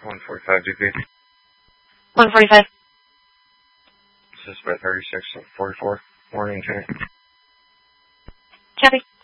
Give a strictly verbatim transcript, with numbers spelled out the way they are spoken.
one forty-five degrees. one forty-five. This is by thirty-six forty-four. Morning, Jimmy. Copy.